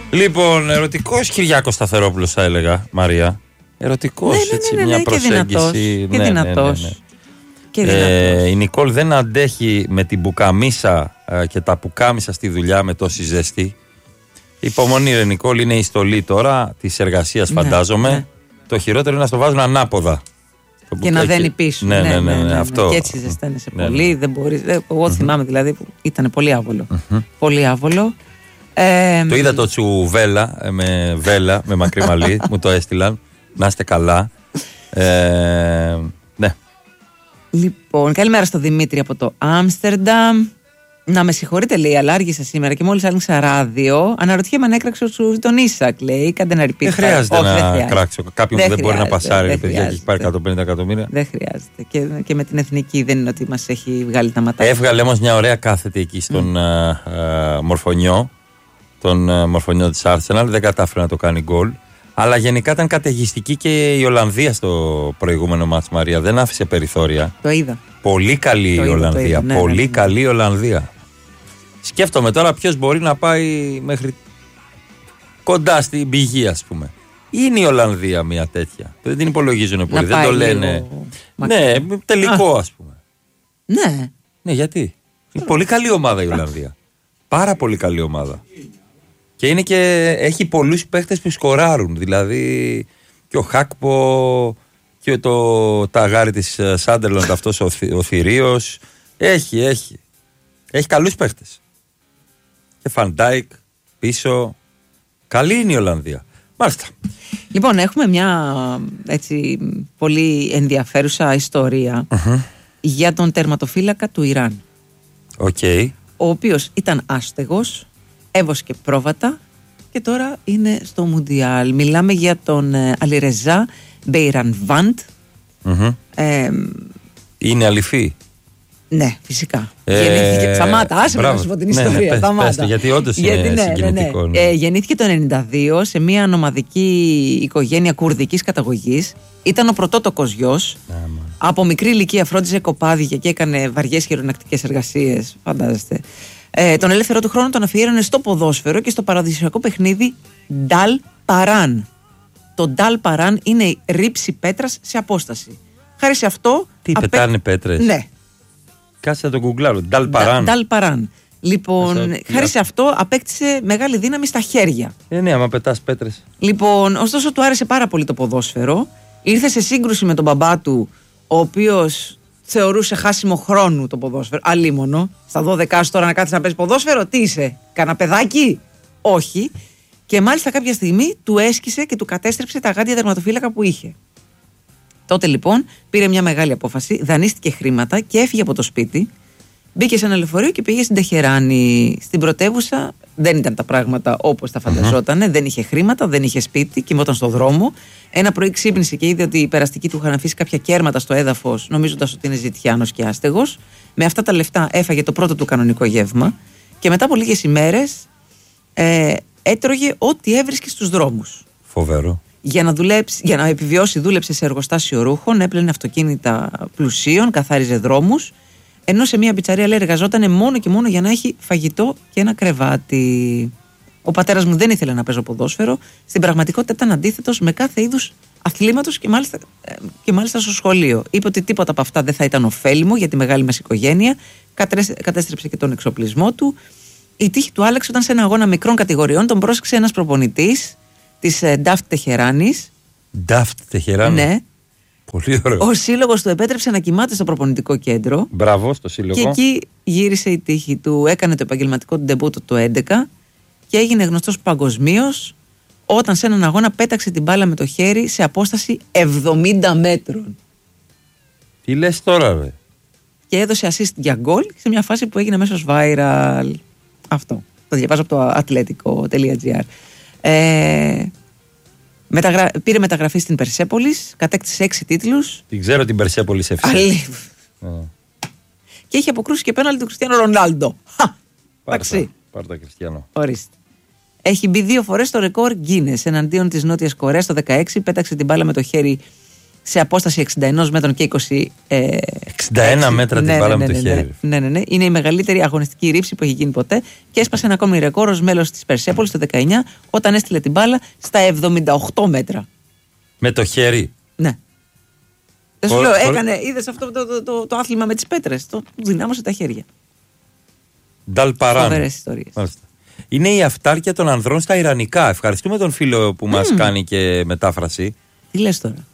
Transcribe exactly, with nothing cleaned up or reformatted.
Λοιπόν, ερωτικός Κυριάκος Σταθερόπουλος θα έλεγα, Μαρία. Ερωτικός, ναι, ναι, έτσι, ναι, ναι, μια ναι, προσέγγιση. Και δυνατός. Ναι, ναι, ναι. Και δυνατός. Ε, η Νικόλ δεν αντέχει με την πουκαμίσα ε, και τα πουκάμισα στη δουλειά με τόση ζέστη. Υπομονή, ρε Νικόλ, είναι η στολή τώρα της εργασίας, ναι, φαντάζομαι. Ναι. Το χειρότερο είναι να στο βάζουν ανάποδα. Και να δένει πίσω. Ναι, ναι, ναι, ναι, ναι, ναι, αυτό. Και έτσι ζεσταίνεσαι ναι, πολύ. Ναι. Δεν μπορείς, εγώ mm-hmm. θυμάμαι δηλαδή που ήταν πολύ άβολο. Mm-hmm. Πολύ άβολο. Ε, το είδα το τσουβέλα με βέλα, με μακρύ μαλλί. Μου το έστειλαν. Να είστε καλά. Ε, ναι. Λοιπόν, καλημέρα στο Δημήτρη από το Άμστερνταμ. Να με συγχωρείτε, λέει, αλλά άργησα σήμερα και μόλις άνοιξα ράδιο. Αναρωτιέμαι αν έκραξε τον Ίσακ, λέει. Κάντε να ρηπείτε. Δεν χρειάζεται Όχι, να δεν χρειάζεται. κράξω κάποιον που δεν μπορεί να πασάρει, παιδιά, και έχει πάρει εκατόν πενήντα εκατομμύρια. Δεν χρειάζεται. Και, και με την εθνική δεν είναι ότι μας έχει βγάλει τα ματάκια. Έβγαλε όμως μια ωραία κάθετη εκεί στον mm. α, α, Μορφωνιό. Τον α, Μορφωνιό της Arsenal. Δεν κατάφερε να το κάνει γκολ. Αλλά γενικά ήταν καταιγιστική και η Ολλανδία στο προηγούμενο μάτς, Μαρία. Δεν άφησε περιθώρια. Το είδα. Πολύ καλή το η είδα, Ολλανδία. Είδα, ναι, Πολύ ναι, ναι. καλή η Ολλανδία. Σκέφτομαι τώρα ποιος μπορεί να πάει μέχρι κοντά στην πηγή, ας πούμε. Είναι η Ολλανδία μια τέτοια. Δεν την υπολογίζουν πολύ. Δεν το λένε. Ναι, τελικό, ας πούμε. Ναι. Ναι, γιατί. Είναι πολύ καλή ομάδα η Ολλανδία. Πάρα πολύ καλή ομάδα. Και, είναι και έχει πολλούς παίχτες που σκοράρουν. Δηλαδή και ο Χάκπο και το ταγάρι της Σάντερλαντ, αυτός ο, ο Θηρίος. Έχει, έχει. Έχει καλούς παίχτες. Και Φαντάικ πίσω. Καλή είναι η Ολλανδία. Μάλιστα. Λοιπόν, έχουμε μια έτσι πολύ ενδιαφέρουσα ιστορία uh-huh. για τον τερματοφύλακα του Ιράν. Okay. Ο οποίος ήταν άστεγος, έβοσκε πρόβατα και τώρα είναι στο Μουντιάλ. Μιλάμε για τον Αλιρεζά Μπεϊρανβάντ. Uh-huh. Ε, είναι αληθή. Ναι, φυσικά. Ε, γεννήθηκε. Σταμάτα, άσε να σου πω την ιστορία. Ναι, ναι, σταμάτα. πες, γιατί όντως είναι γιατί, ναι, συγκινητικό. Ναι, ναι. Ε, γεννήθηκε το ενενήντα δύο σε μια νομαδική οικογένεια κουρδικής καταγωγής. Ήταν ο πρωτότοκος γιος. Ναι, από μικρή ηλικία φρόντιζε κοπάδια και έκανε βαριές χειρονακτικές εργασίες. Φαντάζεστε. Ε, τον ελεύθερο του χρόνο τον αφιέρωνε στο ποδόσφαιρο και στο παραδοσιακό παιχνίδι Νταλ Παράν. Το Νταλ Παράν είναι ρήψη πέτρας σε απόσταση. Χάρη σε αυτό. Τι απέ... πετάνε πέτρες. Ναι. Κάτσε να το γκουγκλάρω. Νταλ Παράν. Νταλ Παράν. Λοιπόν, Asa, χάρη σε αυτό απέκτησε μεγάλη δύναμη στα χέρια. Ε, ναι, άμα πετάς πέτρες. Λοιπόν, ωστόσο του άρεσε πάρα πολύ το ποδόσφαιρο. Ήρθε σε σύγκρουση με τον μπαμπά του, ο οποίος θεωρούσε χάσιμο χρόνου το ποδόσφαιρο. Αλίμονο. Στα δώδεκα σου τώρα να κάτσεις να παίζεις ποδόσφαιρο, τι είσαι, κανένα παιδάκι? Όχι. Και μάλιστα κάποια στιγμή του έσκησε και του κατέστρεψε τα γάντια τερματοφύλακα που είχε. Τότε λοιπόν πήρε μια μεγάλη απόφαση, δανείστηκε χρήματα και έφυγε από το σπίτι. Μπήκε σε ένα λεωφορείο και πήγε στην Τεχεράνη. Στην πρωτεύουσα δεν ήταν τα πράγματα όπως τα φανταζότανε. Mm-hmm. Δεν είχε χρήματα, δεν είχε σπίτι, κοιμόταν στον δρόμο. Ένα πρωί ξύπνησε και είδε ότι οι περαστικοί του είχαν αφήσει κάποια κέρματα στο έδαφος, νομίζοντας ότι είναι ζητιάνος και άστεγος. Με αυτά τα λεφτά έφαγε το πρώτο του κανονικό γεύμα και μετά από λίγες ημέρες ε, έτρωγε ό,τι έβρισκε στους δρόμους. Φοβερό. Για να, δουλέψει, για να επιβιώσει, δούλεψε σε εργοστάσιο ρούχων, έπλαινε αυτοκίνητα πλουσίων, καθάριζε δρόμους. Ενώ σε μια πιτσαρία, λέει, εργαζόταν μόνο και μόνο για να έχει φαγητό και ένα κρεβάτι. Ο πατέρας μου δεν ήθελε να παίζω ποδόσφαιρο. Στην πραγματικότητα ήταν αντίθετος με κάθε είδους αθλήματος και μάλιστα, και μάλιστα στο σχολείο. Είπε ότι τίποτα από αυτά δεν θα ήταν ωφέλιμο για τη μεγάλη μας οικογένεια. Κατέστρεψε και τον εξοπλισμό του. Η τύχη του άλλαξε όταν σε ένα αγώνα μικρών κατηγοριών τον πρόσεξε ένας προπονητής της Νταφτ Τεχεράνης. Νταφτ Τεχεράνη. Ναι. Πολύ ωραίο. Ο σύλλογος του επέτρεψε να κοιμάται στο προπονητικό κέντρο. Μπράβο στο σύλλογο. Και εκεί γύρισε η τύχη του. Έκανε το επαγγελματικό του ντεμπούτο το έντεκα και έγινε γνωστός παγκοσμίως όταν σε έναν αγώνα πέταξε την μπάλα με το χέρι σε απόσταση εβδομήντα μέτρων. Τι λες τώρα, ρε? Και έδωσε assist για γκολ σε μια φάση που έγινε αμέσως viral. Αυτό. Το διαβάζω από το atletico.gr. Ε, μεταγρα... Πήρε μεταγραφή στην Περσέπολης, κατέκτησε έξι τίτλους. Την ξέρω την Περσέπολης ευθύ. Yeah. Και είχε αποκρούσει και πέναλτι του Κριστιάνο Ρονάλντο. Πάρτα, πάρτα Κριστιάνο. Ορίστε. Έχει μπει δύο φορές στο ρεκόρ Guinness εναντίον της Νότιας Κορέας το δεκαέξι. Πέταξε την μπάλα με το χέρι σε απόσταση εξήντα ένα μέτρων και είκοσι. Ε, εξήντα ένα έξι. μέτρα την ναι, μπάλα ναι, με ναι, το ναι, χέρι. Ναι, ναι, ναι. Είναι η μεγαλύτερη αγωνιστική ρήψη που έχει γίνει ποτέ και έσπασε ένα ακόμη ρεκόρ ως μέλος της Περσέπολης το δεκαεννιά όταν έστειλε την μπάλα στα εβδομήντα οκτώ μέτρα. Με το χέρι. Ναι. Δεν σου Ο, λέω, ο... έκανε, είδες αυτό το, το, το, το άθλημα με τις πέτρες. Το δυνάμωσε τα χέρια. Νταλπαράν. Φοβερές ιστορίες. Μάλιστα. Είναι η αυτάρκεια των ανδρών στα Ιρανικά. Ευχαριστούμε τον φίλο που μας κάνει και μετάφραση. Τι λες τώρα.